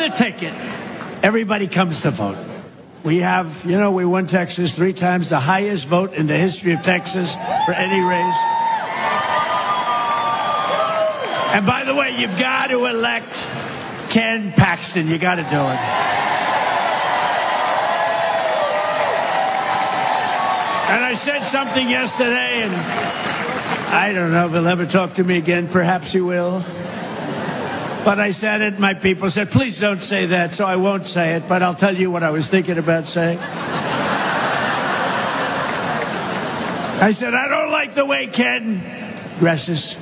the ticket, everybody comes to vote. We have, we won Texas 3 times, the highest vote in the history of Texas for any race. And by the way, you've got to elect Ken Paxton. You got to do it. And I said something yesterday, and I don't know if he'll ever talk to me again. Perhaps he will. But I said it, my people said, please don't say that, so I won't say it, but I'll tell you what I was thinking about saying. I said, I don't like the way Ken dresses.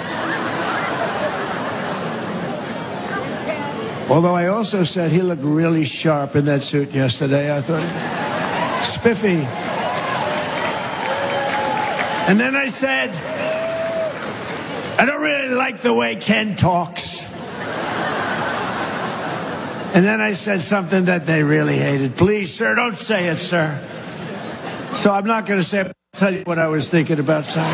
Although I also said he looked really sharp in that suit yesterday. I thought, spiffy. And then I said, I don't really like the way Ken talks. And then I said something that they really hated. Please, sir, don't say it, sir. So I'm not going to say it. I'll tell you what I was thinking about saying.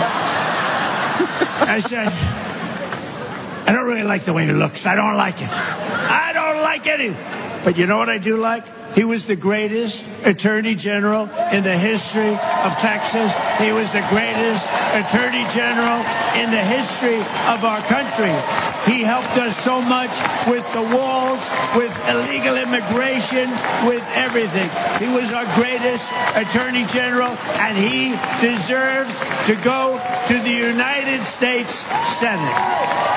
I said, I don't really like the way he looks. I don't like it. I don't like anything. But you know what I do like? He was the greatest attorney general in the history of Texas. He was the greatest attorney general in the history of our country. He helped us so much with the walls, with illegal immigration, with everything. He was our greatest attorney general, and he deserves to go to the United States Senate.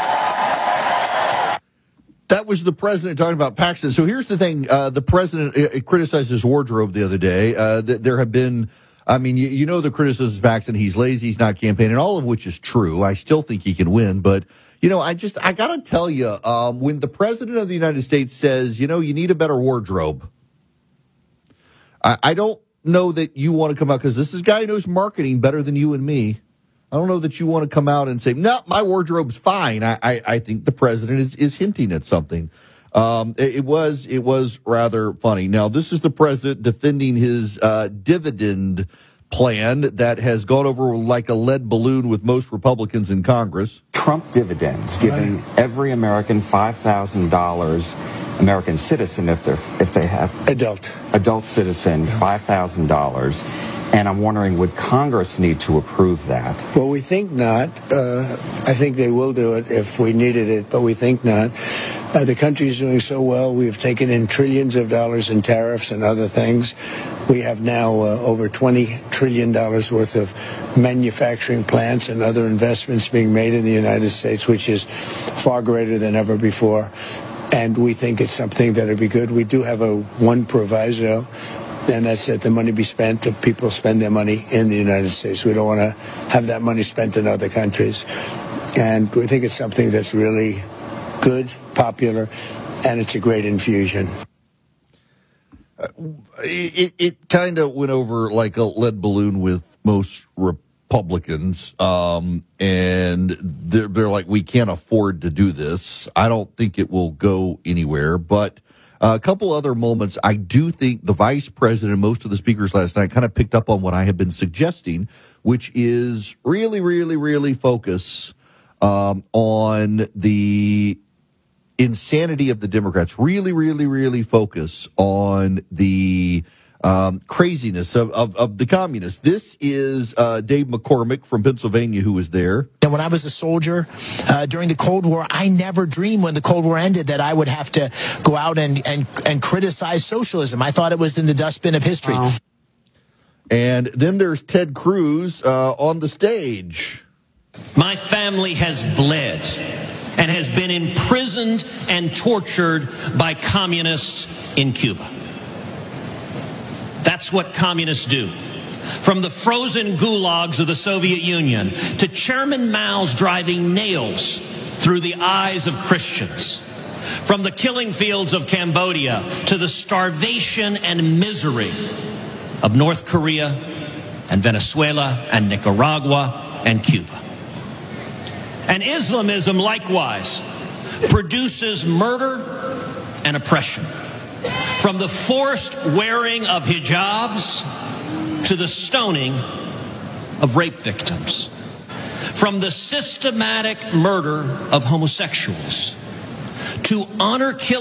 That was the president talking about Paxton. So here's the thing. The president criticized his wardrobe the other day. There have been, the criticisms of Paxton. He's lazy. He's not campaigning, all of which is true. I still think he can win. But, I got to tell you, when the president of the United States says, you need a better wardrobe, I don't know that you want to come out, because this is a guy who knows marketing better than you and me. I don't know that you want to come out and say, no, my wardrobe's fine. I think the president is hinting at something. It was rather funny. Now, this is the president defending his dividend plan that has gone over like a lead balloon with most Republicans in Congress. Trump dividends, giving every American $5,000, American citizen if they have adult citizen, $5,000. And I'm wondering, would Congress need to approve that? Well, we think not. I think they will do it if we needed it, but we think not. The country is doing so well. We've taken in trillions of dollars in tariffs and other things. We have now over $20 trillion worth of manufacturing plants and other investments being made in the United States, which is far greater than ever before. And we think it's something that would be good. We do have one proviso, and that's that the money be spent if people spend their money in the United States. We don't want to have that money spent in other countries. And we think it's something that's really good, popular, and it's a great infusion. It kind of went over like a lead balloon with most Republicans, and they're like, we can't afford to do this. I don't think it will go anywhere, but a couple other moments. I do think the vice president and most of the speakers last night kind of picked up on what I have been suggesting, which is really, really, really focus on the insanity of the Democrats. Really, really, really focus on the craziness of the communists. This is Dave McCormick from Pennsylvania, who was there. And when I was a soldier during the Cold War, I never dreamed when the Cold War ended that I would have to go out and criticize socialism. I thought it was in the dustbin of history. Wow. And then there's Ted Cruz on the stage. My family has bled and has been imprisoned and tortured by communists in Cuba. That's what communists do. From the frozen gulags of the Soviet Union to Chairman Mao's driving nails through the eyes of Christians. From the killing fields of Cambodia to the starvation and misery of North Korea and Venezuela and Nicaragua and Cuba. And Islamism likewise produces murder and oppression. From the forced wearing of hijabs to the stoning of rape victims. From the systematic murder of homosexuals to honor killing